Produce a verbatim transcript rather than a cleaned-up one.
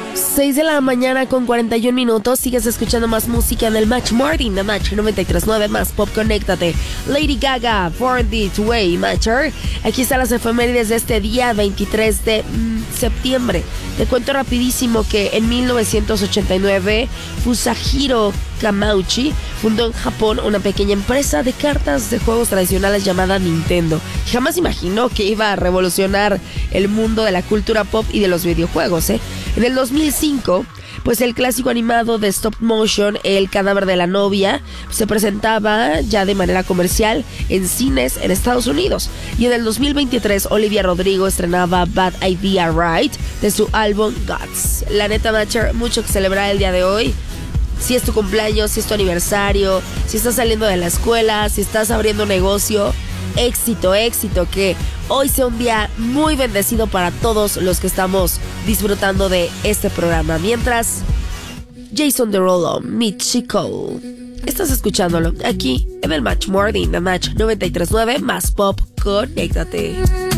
seis de la mañana con cuarenta y un minutos. Sigues escuchando más música en el Match Morning de Match noventa y tres punto nueve más Pop. Conéctate. Lady Gaga, Born This Way, Matcher. Aquí están las efemérides de este día veintitrés de mm, septiembre. Te cuento rapidísimo que en mil novecientos ochenta y nueve Fusajiro Kamauchi fundó en Japón una pequeña empresa de cartas de juegos tradicionales llamada Nintendo. Jamás imaginó que iba a revolucionar el mundo de la cultura pop y de los videojuegos, ¿eh? En el dos mil cinco, pues el clásico animado de stop motion, El cadáver de la novia, se presentaba ya de manera comercial en cines en Estados Unidos. Y en el dos mil veintitrés, Olivia Rodrigo estrenaba Bad Idea Right de su álbum Guts. La neta, Matcher, mucho que celebrar el día de hoy. Si es tu cumpleaños, si es tu aniversario, si estás saliendo de la escuela, si estás abriendo un negocio, éxito, éxito, que hoy sea un día muy bendecido para todos los que estamos disfrutando de este programa. Mientras, Jason Derulo, mi chico, estás escuchándolo aquí en el Match Morning, de Match noventa y tres punto nueve más Pop. Conéctate.